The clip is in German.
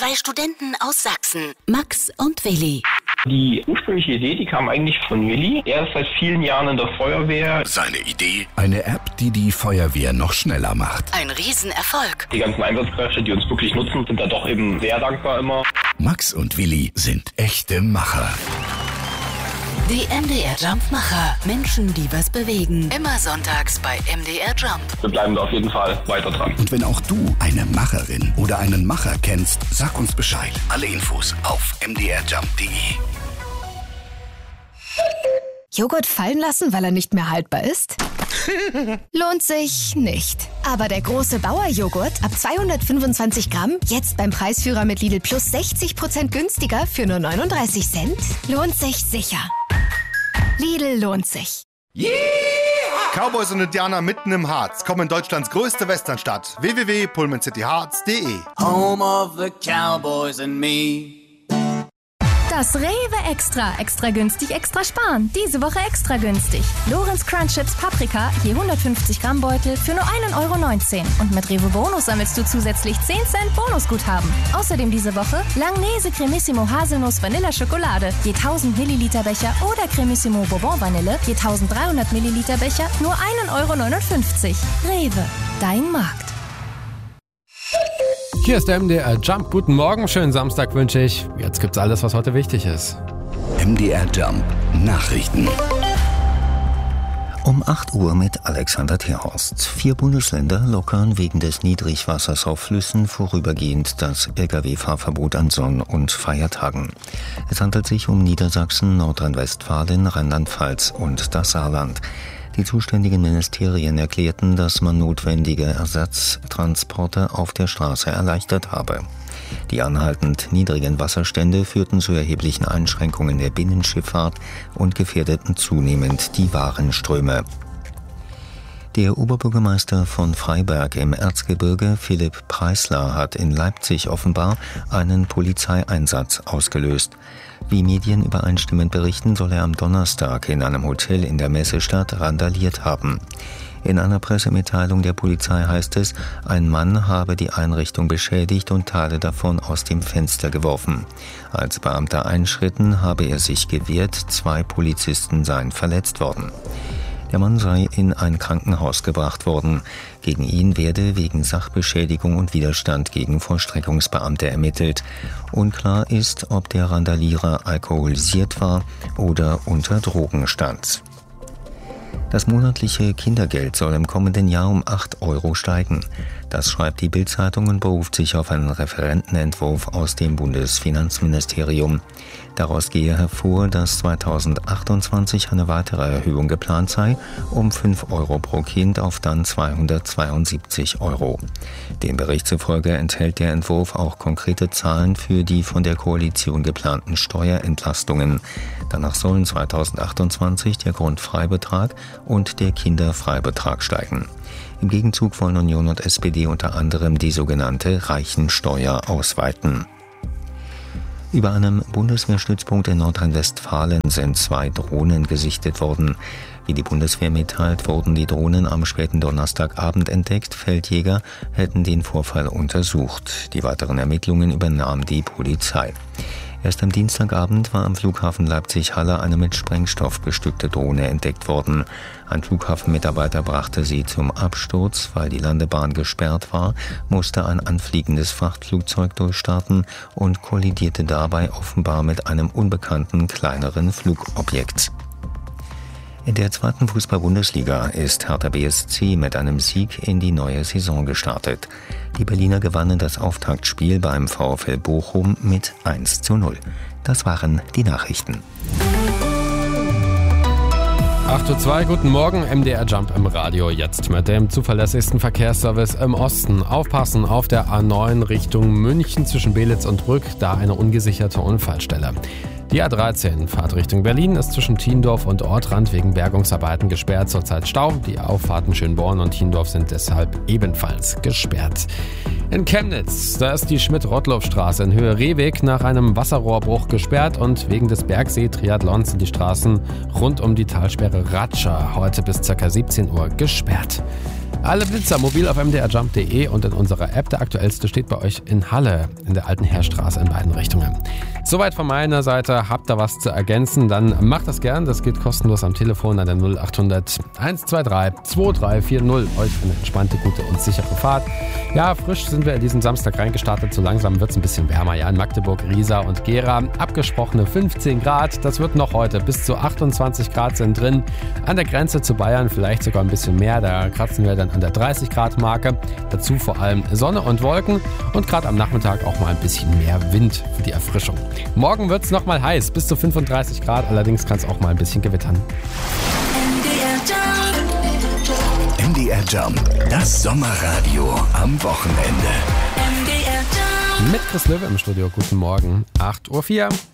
2 Studenten aus Sachsen, Max und Willi. Die ursprüngliche Idee, die kam eigentlich von Willi. Er ist seit vielen Jahren in der Feuerwehr. Seine Idee? Eine App, die die Feuerwehr noch schneller macht. Ein Riesenerfolg. Die ganzen Einsatzkräfte, die uns wirklich nutzen, sind da doch eben sehr dankbar immer. Max und Willi sind echte Macher. Die MDR Jump-Macher. Menschen, die was bewegen. Immer sonntags bei MDR Jump. Wir bleiben da auf jeden Fall weiter dran. Und wenn auch du eine Macherin oder einen Macher kennst, sag uns Bescheid. Alle Infos auf mdrjump.de. Joghurt fallen lassen, weil er nicht mehr haltbar ist? Lohnt sich nicht. Aber der große Bauer-Joghurt ab 225 Gramm, jetzt beim Preisführer mit Lidl Plus 60% günstiger für nur 39 Cent, lohnt sich sicher. Lidl lohnt sich. Yeah! Cowboys und Indianer mitten im Harz kommen in Deutschlands größte Westernstadt. www.pullmancityharz.de. Home of the Cowboys and me. Das Rewe Extra. Extra günstig, extra sparen. Diese Woche extra günstig. Lorenz Crunch Chips Paprika, je 150 Gramm Beutel für nur 1,19 €. Und mit Rewe Bonus sammelst du zusätzlich 10 Cent Bonusguthaben. Außerdem diese Woche Langnese Cremissimo Haselnuss Vanilla Schokolade, je 1000 Milliliter Becher oder Cremissimo Bourbon Vanille, je 1300 Milliliter Becher, nur 1,59 €. Rewe, dein Markt. Hier ist der MDR Jump. Guten Morgen, schönen Samstag wünsche ich. Jetzt gibt's alles, was heute wichtig ist. MDR Jump Nachrichten. Um 8 Uhr mit Alexander Terhorst. 4 Bundesländer lockern wegen des Niedrigwassers auf Flüssen vorübergehend das Lkw-Fahrverbot an Sonn- und Feiertagen. Es handelt sich um Niedersachsen, Nordrhein-Westfalen, Rheinland-Pfalz und das Saarland. Die zuständigen Ministerien erklärten, dass man notwendige Ersatztransporte auf der Straße erleichtert habe. Die anhaltend niedrigen Wasserstände führten zu erheblichen Einschränkungen der Binnenschifffahrt und gefährdeten zunehmend die Warenströme. Der Oberbürgermeister von Freiberg im Erzgebirge, Philipp Preisler, hat in Leipzig offenbar einen Polizeieinsatz ausgelöst. Wie Medien übereinstimmend berichten, soll er am Donnerstag in einem Hotel in der Messestadt randaliert haben. In einer Pressemitteilung der Polizei heißt es, ein Mann habe die Einrichtung beschädigt und Teile davon aus dem Fenster geworfen. Als Beamte einschritten, habe er sich gewehrt, 2 Polizisten seien verletzt worden. Der Mann sei in ein Krankenhaus gebracht worden. Gegen ihn werde wegen Sachbeschädigung und Widerstand gegen Vollstreckungsbeamte ermittelt. Unklar ist, ob der Randalierer alkoholisiert war oder unter Drogen stand. Das monatliche Kindergeld soll im kommenden Jahr um 8 € steigen. Das schreibt die Bild-Zeitung und beruft sich auf einen Referentenentwurf aus dem Bundesfinanzministerium. Daraus gehe hervor, dass 2028 eine weitere Erhöhung geplant sei, um 5 € pro Kind auf dann 272 €. Dem Bericht zufolge enthält der Entwurf auch konkrete Zahlen für die von der Koalition geplanten Steuerentlastungen. Danach sollen 2028 der Grundfreibetrag und der Kinderfreibetrag steigen. Im Gegenzug wollen Union und SPD unter anderem die sogenannte Reichensteuer ausweiten. Über einem Bundeswehrstützpunkt in Nordrhein-Westfalen sind 2 Drohnen gesichtet worden. Wie die Bundeswehr mitteilt, wurden die Drohnen am späten Donnerstagabend entdeckt. Feldjäger hätten den Vorfall untersucht. Die weiteren Ermittlungen übernahm die Polizei. Erst am Dienstagabend war am Flughafen Leipzig-Halle eine mit Sprengstoff bestückte Drohne entdeckt worden. Ein Flughafenmitarbeiter brachte sie zum Absturz. Weil die Landebahn gesperrt war, musste ein anfliegendes Frachtflugzeug durchstarten und kollidierte dabei offenbar mit einem unbekannten kleineren Flugobjekt. In der 2. Fußball-Bundesliga ist Hertha BSC mit einem Sieg in die neue Saison gestartet. Die Berliner gewannen das Auftaktspiel beim VfL Bochum mit 1:0. Das waren die Nachrichten. 8:02 Uhr, guten Morgen, MDR Jump im Radio, jetzt mit dem zuverlässigsten Verkehrsservice im Osten. Aufpassen auf der A9 Richtung München zwischen Belitz und Brück, da eine ungesicherte Unfallstelle. Die A13 Fahrt Richtung Berlin ist zwischen Thiendorf und Ortrand wegen Bergungsarbeiten gesperrt, zurzeit Stau. Die Auffahrten Schönborn und Thiendorf sind deshalb ebenfalls gesperrt. In Chemnitz, da ist die Schmidt-Rottloff-Straße in Höhe Rehweg nach einem Wasserrohrbruch gesperrt und wegen des Bergsee-Triathlons sind die Straßen rund um die Talsperre Ratscha heute bis ca. 17 Uhr gesperrt. Alle Blitzer mobil auf mdrjump.de und in unserer App. Der aktuellste steht bei euch in Halle, in der Alten Heerstraße in beiden Richtungen. Soweit von meiner Seite. Habt ihr was zu ergänzen, dann macht das gern. Das geht kostenlos am Telefon an der 0800 123 2340. Euch eine entspannte, gute und sichere Fahrt. Ja, frisch sind wir in diesen Samstag reingestartet. So langsam wird es ein bisschen wärmer. Ja, in Magdeburg, Riesa und Gera. Abgesprochene 15 Grad. Das wird noch heute. Bis zu 28 Grad sind drin. An der Grenze zu Bayern vielleicht sogar ein bisschen mehr. Da kratzen wir dann an der 30 Grad Marke. Dazu vor allem Sonne und Wolken. Und gerade am Nachmittag auch mal ein bisschen mehr Wind für die Erfrischung. Morgen wird es nochmal heiß. Bis zu 35 Grad. Allerdings kann es auch mal ein bisschen gewittern. MDR Jump, das Sommerradio am Wochenende. Mit Chris Löwe im Studio. Guten Morgen. 8:04 Uhr.